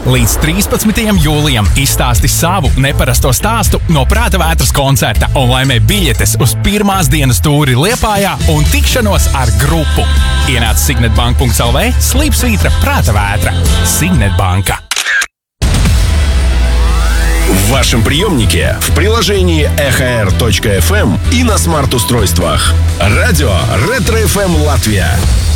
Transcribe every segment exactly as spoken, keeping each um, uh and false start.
Līdz trīspadsmitajam jūlijam izstāsti savu neparasto stāstu no Prāta Vētras koncerta un laimē biļetes uz pirmās dienas tūri Liepājā un tikšanos ar grupu. Ienāc signetbank punkts el vē, slīpsvītra Prāta Vētra. Signetbanka. В вашем приемнике, в приложении эхо эр точка эф эм и на смарт-устройствах. Радио Ретро эф эм Латвия.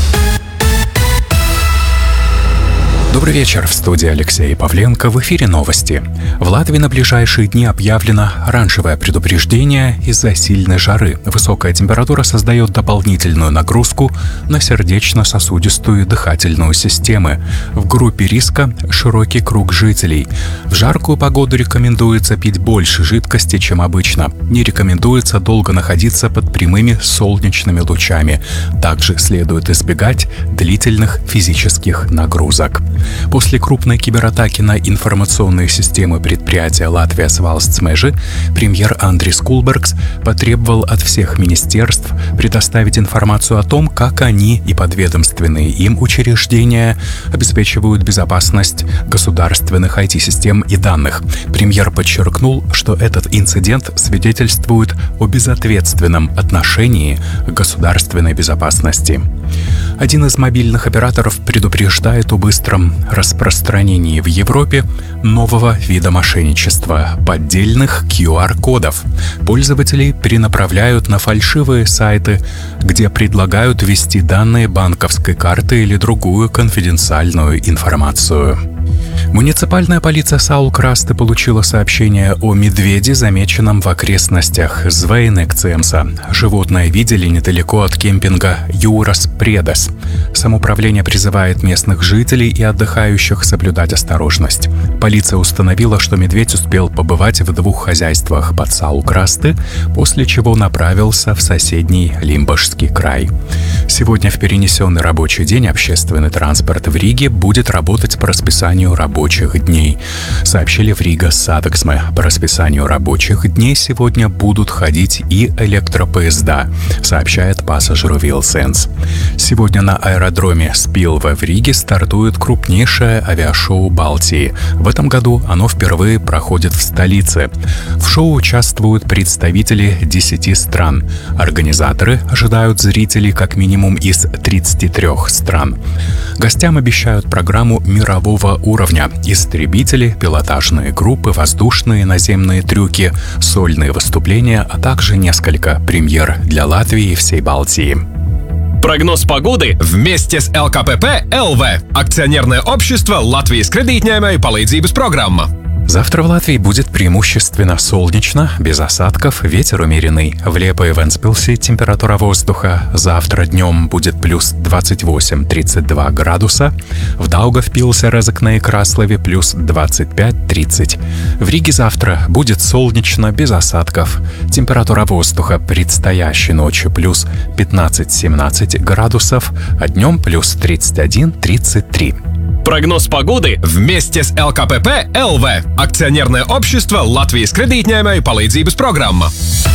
Добрый вечер, в студии Алексей Павленко, в эфире новости. В Латвии на ближайшие дни объявлено оранжевое предупреждение из-за сильной жары. Высокая температура создает дополнительную нагрузку на сердечно-сосудистую и дыхательную системы. В группе риска широкий круг жителей. В жаркую погоду рекомендуется пить больше жидкости, чем обычно. Не рекомендуется долго находиться под прямыми солнечными лучами. Также следует избегать длительных физических нагрузок. После крупной кибератаки на информационные системы предприятия Латвijas Valsts Meži премьер Андрис Кулбергс потребовал от всех министерств предоставить информацию о том, как они и подведомственные им учреждения обеспечивают безопасность государственных ай ти-систем и данных. Премьер подчеркнул, что этот инцидент свидетельствует о безответственном отношении к государственной безопасности. Один из мобильных операторов предупреждает о быстром распространении в Европе нового вида мошенничества – поддельных ку ар-кодов. Пользователей перенаправляют на фальшивые сайты, где предлагают ввести данные банковской карты или другую конфиденциальную информацию. Муниципальная полиция Саулкрасты получила сообщение о медведе, замеченном в окрестностях Звейнекцемса. Животное видели недалеко от кемпинга Юрас Предес. Самоуправление призывает местных жителей и отдыхающих соблюдать осторожность. Полиция установила, что медведь успел побывать в двух хозяйствах под Саулкрасты, после чего направился в соседний Лимбашский край. Сегодня в перенесенный рабочий день общественный транспорт в Риге будет работать по расписанию рабочих дней. Сообщили в Рига Сатексме. По расписанию рабочих дней сегодня будут ходить и электропоезда, сообщает Passenger Wheel Sense. Сегодня на аэродроме Спилве в Риге стартует крупнейшее авиашоу Балтии. В этом году оно впервые проходит в столице. В шоу участвуют представители десяти стран. Организаторы ожидают зрителей как минимум из тридцати трёх стран. Гостям обещают программу мирового уровня: истребители, пилотажные группы, воздушные и наземные трюки, сольные выступления, а также несколько премьер для Латвии и всей Балтии. Прогноз погоды вместе с эл ка пэ пэ эл вэ. Акционерное общество Латвijas kredītņēmēju palīdzības programma. Завтра в Латвии будет преимущественно солнечно, без осадков, ветер умеренный. В Лепое и Вентспилсе температура воздуха завтра днем будет плюс двадцать восемь - тридцать два градуса. В Даугавпилсе, Резекне и Краслове плюс двадцать пять - тридцать. В Риге завтра будет солнечно, без осадков. Температура воздуха предстоящей ночью плюс пятнадцать - семнадцать градусов, а днем плюс тридцать один - тридцать три. Прогноз погоды вместе с эл ка пэ пэ эл вэ. Акционерное общество Латвijas kredītņēmēju palīdzības программа.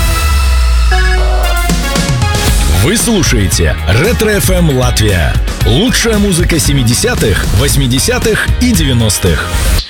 Вы слушаете Ретро эф эм Латвия. Лучшая музыка семидесятых, восьмидесятых и девяностых.